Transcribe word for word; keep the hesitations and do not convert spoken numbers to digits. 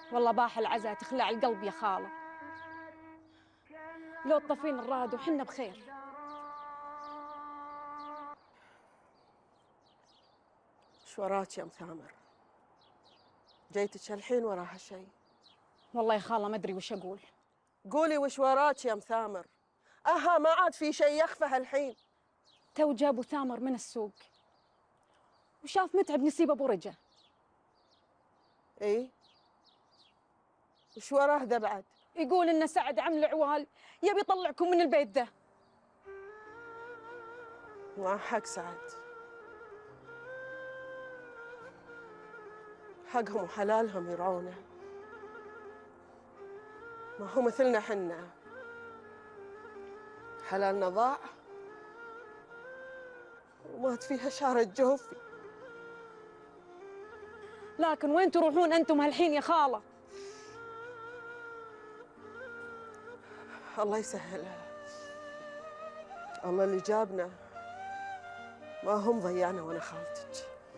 والله باح العزا تخلع القلب يا خالة. لو طفين الراد وحنا بخير. شو وراك يا ام ثامر؟ جيتك الحين وراها شيء؟ والله يا خالة ما ادري وش اقول. قولي وش وراك يا ام ثامر؟ اها ما عاد في شيء يخفى هالحين. تو جابوا ثامر من السوق وشاف متعب نسيب ابو رجا. اي وش وراه ذا بعد؟ يقول ان سعد عم العوال يبي يطلعكم من البيت ذا. مع حق سعد، حقهم وحلالهم يرعونه. ما هو مثلنا حنا، حلالنا ضاع ومات فيها شارة جوفي. لكن وين تروحون انتم هالحين يا خالة؟ الله يسهلها، الله اللي جابنا ما هم ضيعنا وانا خالتك.